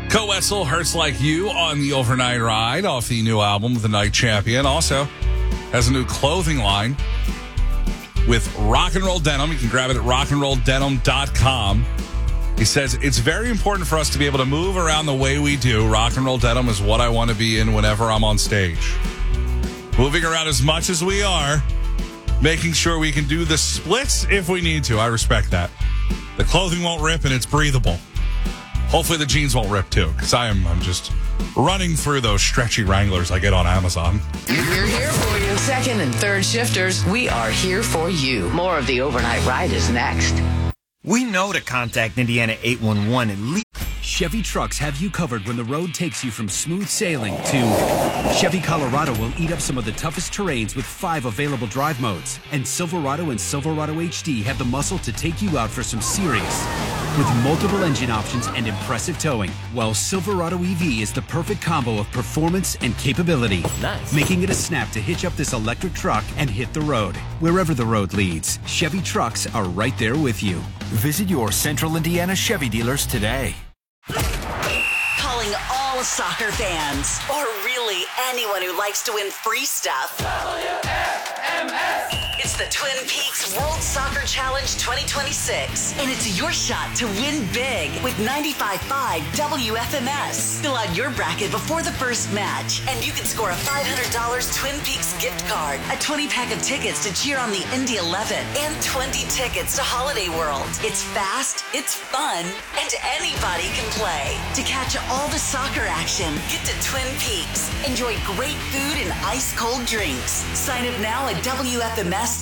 Co Wessel, Hurts Like You on the Overnight Ride off the new album, The Night Champion. Also has a new clothing line with rock and roll denim. You can grab it at rockandrolldenim.com. He says, it's very important for us to be able to move around the way we do. Rock and roll denim is what I want to be in whenever I'm on stage. Moving around as much as we are, making sure we can do the splits if we need to. I respect that. The clothing won't rip and it's breathable. Hopefully the jeans won't rip too, because I'm just running through those stretchy Wranglers I get on Amazon. We're here for you. Second and third shifters, we are here for you. More of the Overnight Ride is next. We know to contact Indiana 811 and leave. Chevy trucks have you covered when the road takes you from smooth sailing to Chevy Colorado will eat up some of the toughest terrains with 5 available drive modes. And Silverado and Silverado HD have the muscle to take you out for some serious. With multiple engine options and impressive towing, while Silverado EV is the perfect combo of performance and capability. Nice. Making it a snap to hitch up this electric truck and hit the road. Wherever the road leads, Chevy trucks are right there with you. Visit your Central Indiana Chevy dealers today. Calling all soccer fans, or really anyone who likes to win free stuff. WFMS! It's the Twin Peaks World Soccer Challenge 2026, and it's your shot to win big with 95.5 WFMS. Fill out your bracket before the first match, and you can score a $500 Twin Peaks gift card, a 20-pack of tickets to cheer on the Indy 11, and 20 tickets to Holiday World. It's fast, it's fun, and anybody can play. To catch all the soccer action, get to Twin Peaks. Enjoy great food and ice-cold drinks. Sign up now at WFMS.com.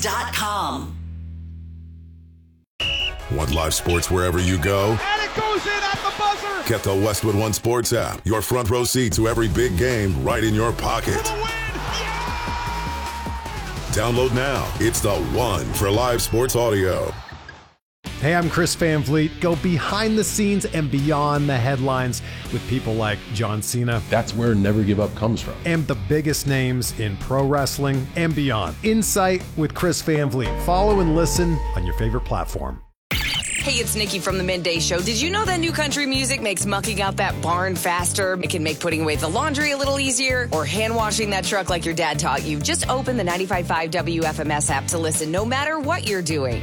Want live sports wherever you go? And it goes in at the buzzer! Get the Westwood One Sports app. Your front row seat to every big game right in your pocket. For the win! Yeah! Download now. It's the one for live sports audio. Hey, I'm Chris Van Vliet. Go behind the scenes and beyond the headlines with people like John Cena. That's where Never Give Up comes from. And the biggest names in pro wrestling and beyond. Insight with Chris Van Vliet. Follow and listen on your favorite platform. Hey, it's Nikki from the Midday Show. Did you know that new country music makes mucking out that barn faster? It can make putting away the laundry a little easier, or hand washing that truck like your dad taught you. Just open the 95.5 WFMS app to listen no matter what you're doing.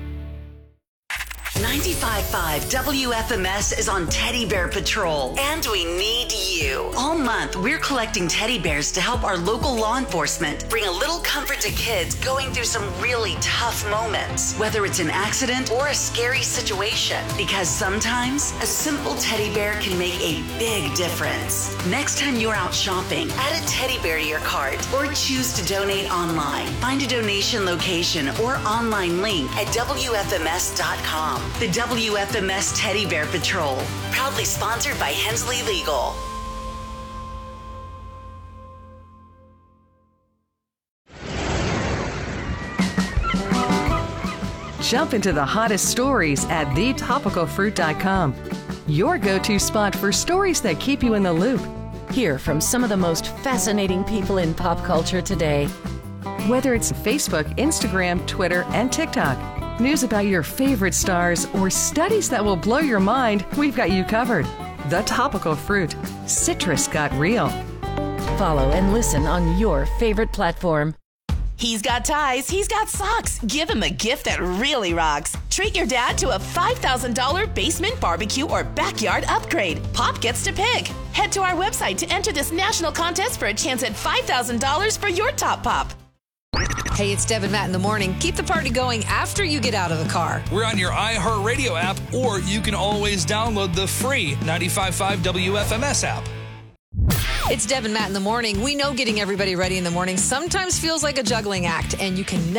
95.5 WFMS is on Teddy Bear Patrol, and we need you. All month, we're collecting teddy bears to help our local law enforcement bring a little comfort to kids going through some really tough moments, whether it's an accident or a scary situation, because sometimes a simple teddy bear can make a big difference. Next time you're out shopping, add a teddy bear to your cart or choose to donate online. Find a donation location or online link at WFMS.com. The WFMS Teddy Bear Patrol, proudly sponsored by Hensley Legal. Jump into the hottest stories at thetopicalfruit.com. Your go-to spot for stories that keep you in the loop. Hear from some of the most fascinating people in pop culture today. Whether it's Facebook, Instagram, Twitter, and TikTok. News about your favorite stars or studies that will blow your mind, we've got you covered. The Topical Fruit. Citrus got real. Follow and listen on your favorite platform. He's got ties, he's got socks. Give him a gift that really rocks. Treat your dad to a $5,000 basement barbecue or backyard upgrade. Pop gets to pick. Head to our website to enter this national contest for a chance at $5,000 for your top pop. Hey, it's Deb and Matt in the morning. Keep the party going after you get out of the car. We're on your iHeartRadio app, or you can always download the free 95.5 WFMS app. It's Deb and Matt in the morning. We know getting everybody ready in the morning sometimes feels like a juggling act, and you can